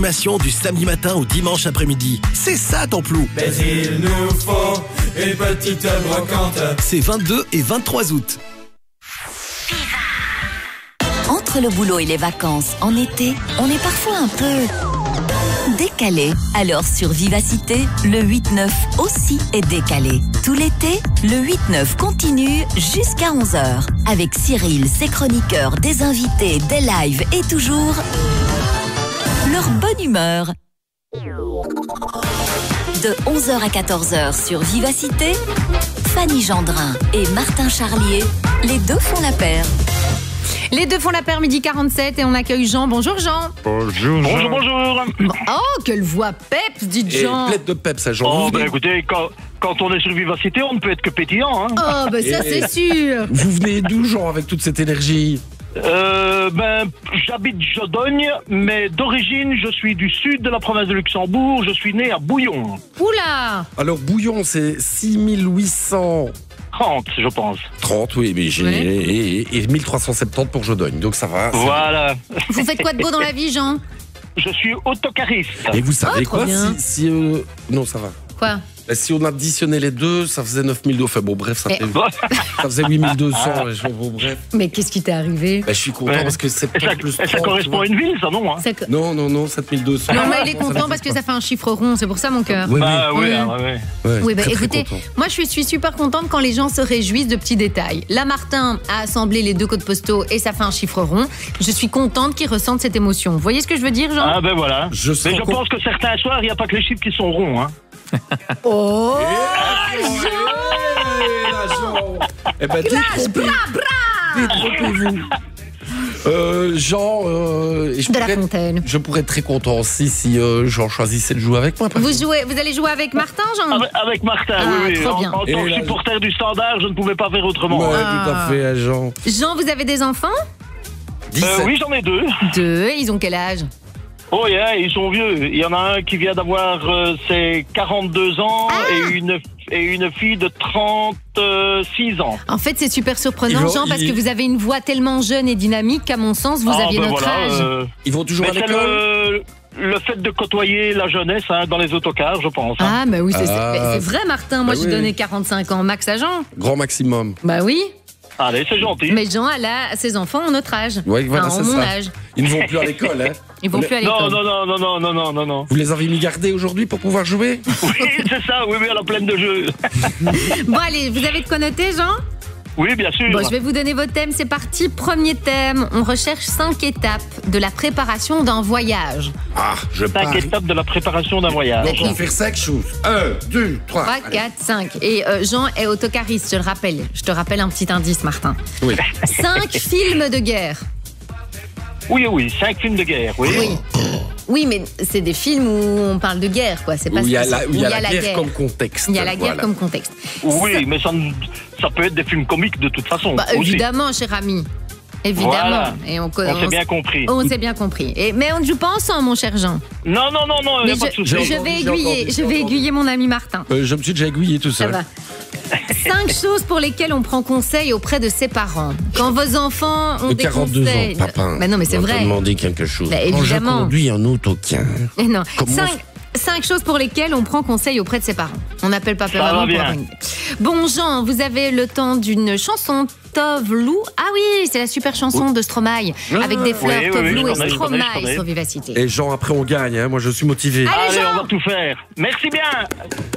l'animation du samedi matin au dimanche après-midi. C'est ça ton plou. Mais il nous faut une petite brocante. C'est 22 et 23 août. Entre le boulot et les vacances, en été, on est parfois un peu décalé. Alors sur Vivacité, le 8-9 aussi est décalé. Tout l'été, le 8-9 continue jusqu'à 11h. Avec Cyril, ses chroniqueurs, des invités, des lives et toujours leur bonne humeur. De 11h à 14h sur Vivacité, Fanny Gendrin et Martin Charlier, les deux font la paire. Les deux font la paire, midi 47, et on accueille Jean. Bonjour Jean. Bonjour. Oh, quelle voix peps, dit Jean. Pleine de peps, ça, Jean. Écoutez, quand on est sur Vivacité, on ne peut être que pétillant. Hein. Oh, bah ça c'est sûr. Vous venez d'où, Jean, avec toute cette énergie? J'habite Jodogne, mais d'origine, je suis du sud de la province de Luxembourg. Je suis né à Bouillon. Oula. Alors, Bouillon, c'est 6830, 30, je pense. oui, mais j'ai et 1370 pour Jodogne, donc ça va. Voilà. Vous faites quoi de beau dans la vie, Jean? Je suis autocariste. Et vous savez trop quoi bien. Non, ça va. Quoi? Si on additionnait les deux, ça faisait 9200. Enfin, bon, bref, ça faisait 8200. Bon, bref. Mais qu'est-ce qui t'est arrivé? Je suis content parce que c'est pas plus 30. Ça correspond à une ville, ça, non hein? Non, 7200. Non, mais il est content parce que ça fait un chiffre rond, c'est pour ça mon cœur. Oui, Oui, bah très, très écoutez, content. moi je suis super contente quand les gens se réjouissent de petits détails. Là, Martin a assemblé les deux codes postaux et ça fait un chiffre rond. Je suis contente qu'il ressente cette émotion. Vous voyez ce que je veux dire, Jean? Ah ben voilà. Mais je pense que certains soirs, il n'y a pas que les chiffres qui sont ronds. Hein. Oh, Eh ben, détrompez-vous. Jean, de la Fontaine. Je pourrais être très content aussi si Jean choisissait de jouer avec moi. Vous allez jouer avec Martin, Jean? Avec Martin, oui. trop bien. En tant que supporter du Standard, je ne pouvais pas faire autrement. Ouais, tout à fait, Jean. Jean, vous avez des enfants? 17. Oui, j'en ai deux. Deux, ils ont quel âge? Oh yeah, ils sont vieux. Il y en a un qui vient d'avoir ses 42 ans et une fille de 36 ans. En fait, c'est super surprenant, Jean, parce que vous avez une voix tellement jeune et dynamique qu'à mon sens, vous aviez notre âge. Ils vont toujours à l'école. Le fait de côtoyer la jeunesse dans les autocars, je pense. Ah, bah oui, c'est vrai, Martin. Moi, j'ai donné 45 ans max à Jean. Grand maximum. Bah oui. Allez, c'est gentil. Mais Jean, ses enfants ont notre âge. Oui, voilà, enfin, c'est mon ça. âge. Ils ne vont plus à l'école, hein. Ils vont plus à l'école. Non. Vous les avez mis gardés aujourd'hui pour pouvoir jouer? Oui, c'est ça, oui, à la plaine de jeu. Bon, allez, vous avez de quoi noter, Jean? Oui, bien sûr. Bon, je vais vous donner vos thèmes. C'est parti. Premier thème. On recherche 5 étapes de la préparation d'un voyage. Ah, je pars. 5 étapes de la préparation d'un voyage. Donc, on va faire 5 choses. 1, 2, 3. 3, 4, 5. Et Jean est autocariste, je le rappelle. Je te rappelle un petit indice, Martin. Oui. 5 films de guerre. Oui, 5 films de guerre, oui. Oui, mais c'est des films où on parle de guerre, quoi. C'est pas Où il y a la guerre guerre comme contexte. Il y a la guerre comme contexte. Oui, mais ça peut être des films comiques de toute façon. Bah, évidemment, cher ami. Évidemment. Voilà. Et on s'est bien compris. On s'est bien compris. Mais on ne joue pas ensemble, mon cher Jean. Non, il n'y a pas de souci. Je vais aiguiller mon ami Martin. Je me suis déjà aiguillé tout Ça seul. va. 5 choses pour lesquelles on prend conseil auprès de ses parents. Quand vos enfants ont des 42 conseils... ans, papa. Mais non, mais c'est vrai. Je demander quelque chose. Bah, Quand je évidemment. conduis en autocar. Mais non. Comment 5 choses pour lesquelles on prend conseil auprès de ses parents. On n'appelle pas Ça maman va pour bien. avoir une idée. Bon, Jean, vous avez le temps d'une chanson Tovlou. Ah oui, c'est la super chanson de Stromae. Avec des fleurs, oui, Tovlou je et connais. Stromae sur Vivacité. Et Jean, après on gagne, hein. Moi je suis motivé. Allez, Allez, Jean. on va tout faire. Merci bien.